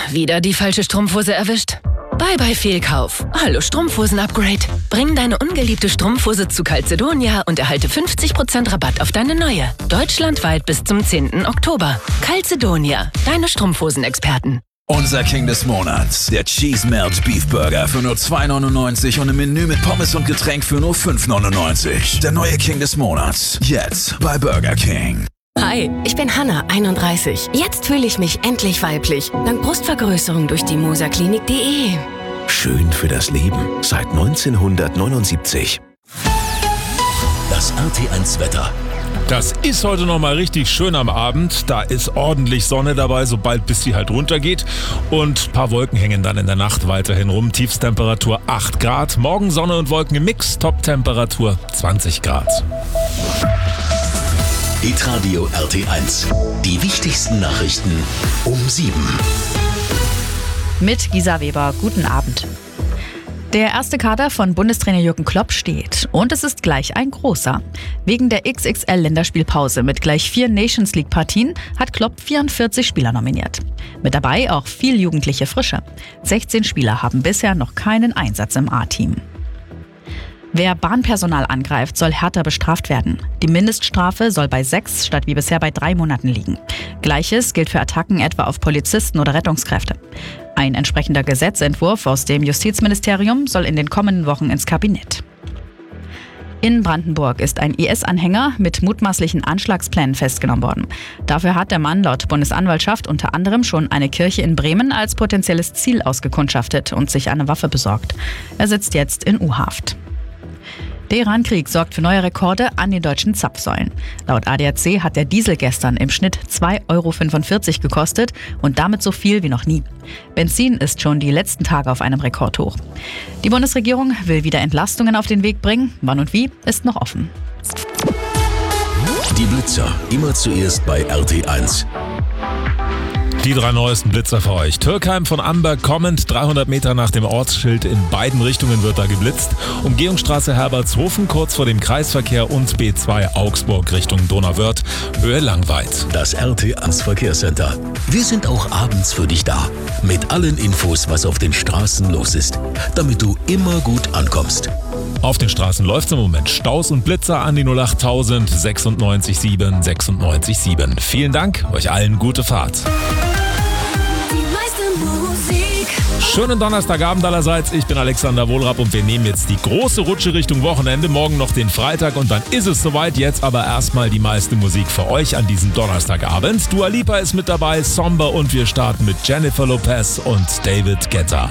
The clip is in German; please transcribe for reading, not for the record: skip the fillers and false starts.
wieder die falsche Strumpfhose erwischt? Bye bye Fehlkauf. Hallo Strumpfhosen-Upgrade. Bring deine ungeliebte Strumpfhose zu Calzedonia und erhalte 50% Rabatt auf deine neue. Deutschlandweit bis zum 10. Oktober. Calzedonia, deine Strumpfhosen-Experten. Unser King des Monats, der Cheese Melt Beef Burger für nur 2,99 und im Menü mit Pommes und Getränk für nur 5,99. Der neue King des Monats, jetzt bei Burger King. Hi, ich bin Hanna, 31. Jetzt fühle ich mich endlich weiblich. Dank Brustvergrößerung durch die moserklinik.de. Schön für das Leben seit 1979. Das RT1 Wetter. Das ist heute nochmal richtig schön am Abend. Da ist ordentlich Sonne dabei, sobald bis sie halt runtergeht. Und ein paar Wolken hängen dann in der Nacht weiterhin rum. Tiefstemperatur 8 Grad. Morgen Sonne und Wolken im Mix. Toptemperatur 20 Grad. Hitradio RT1. Die wichtigsten Nachrichten um 7. Mit Gisa Weber, guten Abend. Der erste Kader von Bundestrainer Jürgen Klopp steht. Und es ist gleich ein großer. Wegen der XXL-Länderspielpause mit gleich 4 Nations-League-Partien hat Klopp 44 Spieler nominiert. Mit dabei auch viel jugendliche Frische. 16 Spieler haben bisher noch keinen Einsatz im A-Team. Wer Bahnpersonal angreift, soll härter bestraft werden. Die Mindeststrafe soll bei 6 statt wie bisher bei 3 Monaten liegen. Gleiches gilt für Attacken etwa auf Polizisten oder Rettungskräfte. Ein entsprechender Gesetzentwurf aus dem Justizministerium soll in den kommenden Wochen ins Kabinett. In Brandenburg ist ein IS-Anhänger mit mutmaßlichen Anschlagsplänen festgenommen worden. Dafür hat der Mann laut Bundesanwaltschaft unter anderem schon eine Kirche in Bremen als potenzielles Ziel ausgekundschaftet und sich eine Waffe besorgt. Er sitzt jetzt in U-Haft. Der Iran-Krieg sorgt für neue Rekorde an den deutschen Zapfsäulen. Laut ADAC hat der Diesel gestern im Schnitt 2,45 € gekostet und damit so viel wie noch nie. Benzin ist schon die letzten Tage auf einem Rekordhoch. Die Bundesregierung will wieder Entlastungen auf den Weg bringen. Wann und wie, ist noch offen. Die Blitzer, immer zuerst bei RT1. Die 3 neuesten Blitzer für euch. Türkheim von Amberg kommend, 300 Meter nach dem Ortsschild in beiden Richtungen wird da geblitzt. Umgehungsstraße Herbertshofen kurz vor dem Kreisverkehr und B2 Augsburg Richtung Donauwörth, Höhe Langweid. Das RT1 Verkehrscenter. Wir sind auch abends für dich da. Mit allen Infos, was auf den Straßen los ist, damit du immer gut ankommst. Auf den Straßen läuft es im Moment. Staus und Blitzer an die 08000 96 7 96 7. Vielen Dank, euch allen gute Fahrt. Schönen Donnerstagabend allerseits, ich bin Alexander Wohlrapp und wir nehmen jetzt die große Rutsche Richtung Wochenende, morgen noch den Freitag und dann ist es soweit, jetzt aber erstmal die meiste Musik für euch an diesem Donnerstagabend. Dua Lipa ist mit dabei, Somber und wir starten mit Jennifer Lopez und David Guetta.